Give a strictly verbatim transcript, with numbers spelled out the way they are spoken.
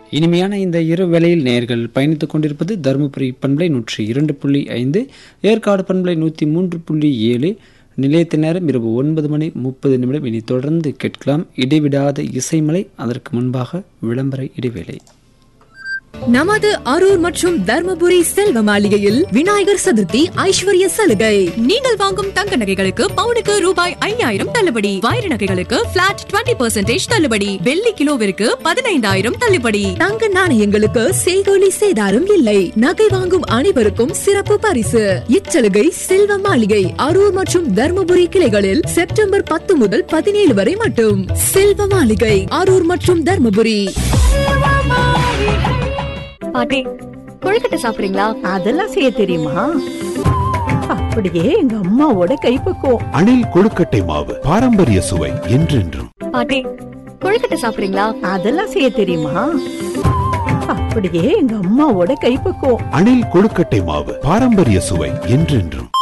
இனிமையான இந்த இரு வேளையில் நேர்கள் பயணித்துக் கொண்டிருப்பது தருமபுரி பண்பலை நூற்றி இரண்டு புள்ளி ஐந்து, ஏற்காடு பண்பலை நூற்றி மூன்று புள்ளி ஏழு. நிலையத்தின் நேரம் இரவு ஒன்பது மணி முப்பது நிமிடம். இனி தொடர்ந்து கேட்கலாம் இடைவிடாத இசைமலை. அதற்கு முன்பாக விளம்பர இடைவேளை. நமது அரூர் மற்றும் தர்மபுரி செல்வ மாளிகையில் விநாயகர் சதுர்த்தி ஐஸ்வர்ய சலுகை. நீங்கள் வாங்கும் தங்க நகைகளுக்கு பவுனுக்கு ரூபாய் ஐயாயிரம் தள்ளுபடி, வைர நகைகளுக்கு பிளாட் இருபது பர்சன்டேஜ் தள்ளுபடி, வெள்ளி கிலோவிற்கு பதினைந்தாயிரம் தள்ளுபடி, தங்க நாணயங்களுக்கு செய்கூலி சேதாரம் இல்லை. நகை வாங்கும் அனைவருக்கும் சிறப்பு பரிசு. இச்சலுகை செல்வ மாளிகை அரூர் மற்றும் தர்மபுரி கிளைகளில் செப்டம்பர் பத்து முதல் பதினேழு வரை மட்டும். செல்வ மாளிகை அரூர் மற்றும் தர்மபுரி. பாட்டி, கொழுக்கட்டை சாப்பிடுறீங்களா? அதெல்லாம் செய்ய தெரியுமா? அப்படியே எங்க அம்மாவோட கைப்பக்குவம். அணில் கொழுக்கட்டை மாவு, பாரம்பரிய சுவை என்றென்றும். பாட்டி, கொழுக்கட்டை சாப்பிடுறீங்களா? அதெல்லாம் செய்ய தெரியுமா? அப்படியே எங்க அம்மாவோட கைப்பக்குவம். அணில் கொழுக்கட்டை மாவு, பாரம்பரிய சுவை என்றென்றும்.